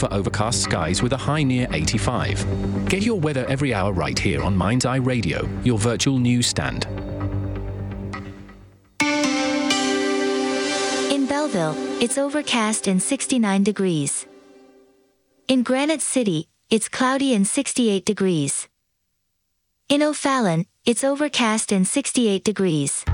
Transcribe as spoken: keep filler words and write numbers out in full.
for overcast skies with a high near eighty-five. Get your weather every hour right here on Mind's Eye Radio, your virtual news stand. In Belleville, it's overcast and sixty-nine degrees. In Granite City, it's cloudy and sixty-eight degrees. In O'Fallon, it's overcast and sixty-eight degrees.